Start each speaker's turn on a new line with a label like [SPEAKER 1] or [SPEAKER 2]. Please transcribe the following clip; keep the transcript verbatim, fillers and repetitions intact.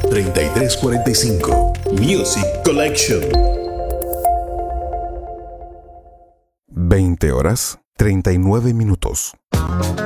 [SPEAKER 1] treinta y tres cuarenta y cinco. Music Collection.
[SPEAKER 2] veinte horas, treinta y nueve minutos.